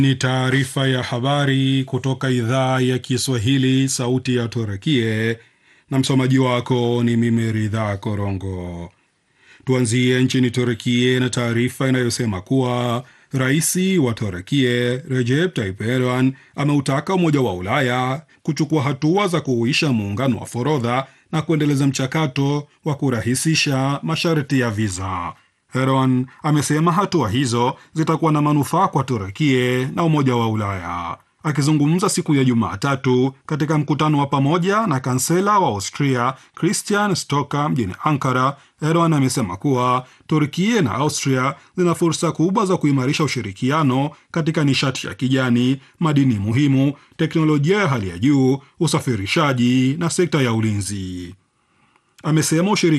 Ni taarifa ya habari kutoka idhaa ya Kiswahili, sauti ya Turukie, na msomaji wako ni mimi Ridha Korongo. Tuanzie nchini Turukie na taarifa inayosema kuwa raisi wa Turukie Recep Tayyip Erdogan ameutaka Umoja wa Ulaya kuchukua hatua za kuhuisha muungano wa forodha na kuendeleza mchakato wa kurahisisha masharti ya viza. Erdogan amesema hatua hizo zitakuwa na manufaa kwa Turukie na Umoja wa Ulaya. Akizungumza siku ya Jumatatu katika mkutano wa pamoja na kansela wa Austria Christian Stocker mjini Ankara, Erdogan amesema kuwa Turkie na Austria zina fursa kubwa za kuimarisha ushirikiano katika nishati ya kijani, madini muhimu, teknolojia ya hali ya juu, usafirishaji na sekta ya ulinzi. Amesema ushirikiano